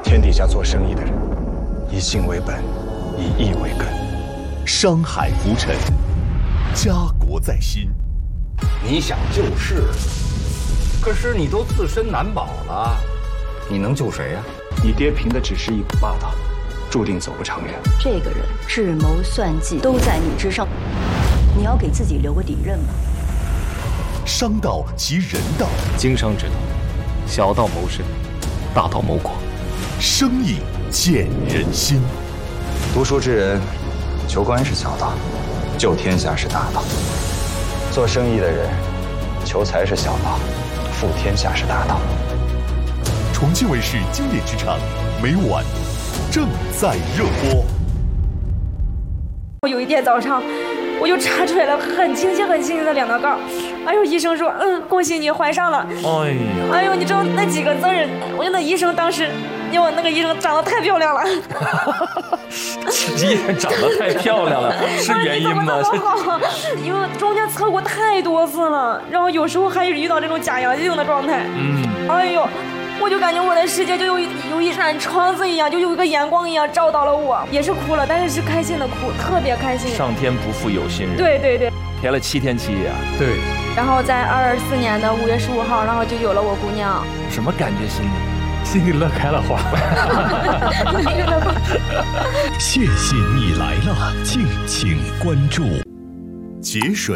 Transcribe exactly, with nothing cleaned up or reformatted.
天底下做生意的人，以心为本，以义为根。 商海浮沉，家国在心。 你想救世，可是你都自身难保了，你能救谁呀？ 你爹凭的只是一股霸道，注定走不长远。 这个人智谋算计都在你之上，你要给自己留个底任吗？ 商道即人道， 经商之道，小道谋生，大道谋国。 生意见人心。 读书之人，求官是小道，救天下是大道；做生意的人，求财是小道，富天下是大道。 重庆卫视经典职场，每晚正在热播。 有一天早上，我就查出来了很清晰、很清晰的两道杠。哎呦，医生说，嗯，恭喜你怀上了。 哎呀， 哎呦，你知道那几个字儿，我觉得医生当时，因为我那个医生长得太漂亮了。 医生长得太漂亮了，是原因吗？ 好，因为中间测过太多次了，然后有时候还遇到这种假阳性的状态。 嗯， 哎呦。我就感觉我的世界就有一有一扇窗子一样，就有一个阳光一样照到了我，也是哭了，但是是开心的哭，特别开心。 上天不负有心人。 对对对， 陪了七天七夜啊。 对。然后在二四年的五月十五号，然后就有了我姑娘。 什么感觉？心里心里乐开了花。 谢谢你来了，敬请关注。节水。